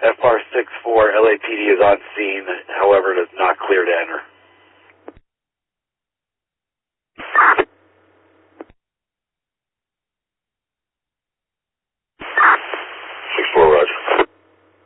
FR64 LAPD is on scene, however, it is not clear to enter.